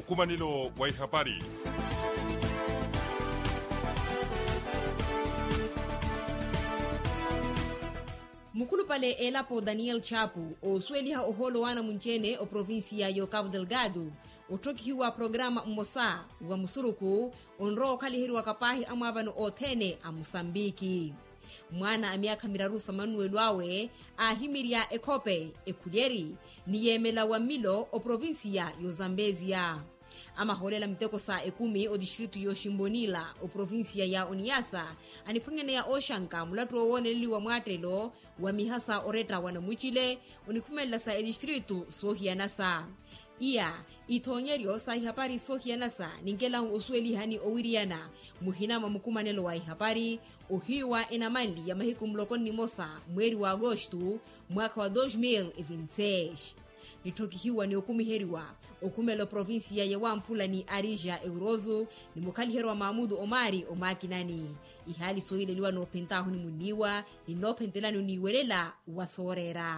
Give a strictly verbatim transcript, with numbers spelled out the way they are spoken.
Mkumanilo wa habari. Mukulu pale elapo Daniel Chapu o sweliha oholo wana munchene o provinsia yo Cabo Delgado otokiwa programa mmosa wa musuruku onro kalihiri wakapahi amwabano otene a Mosambiki. Mwana amiaka mirarusa Manuel wawe ahimiria ekope ekulieri niyemela wa milo o provinsia yo Zambezia. Ama holela mteko saa ekumi o distritu yo Shimbonila o provinsia ya Oniasa anipangene ya Oshanka mulatu owoneli wa mwatelo wa mihasa oreta wana muchile unikumela sa e distritu Sohianasa. Ia itonyerio sa ihapari Sohianasa ningela usweli hani owiriana muhinama mukumanelo wa ihapari ohiwa enamali ya mahiku mlokoni mosa mweri wa Agosto mwaka wa dois mil e vinte e seis. Nitokihiwa ni okumiheriwa okumelo provinsia ya Wampula ni Arija Eurozo ni mukaliherwa Mahmudu Omari omakinani ihali soile liwa no pentaho ni muniwa ni no pentelano ni welela wasorera.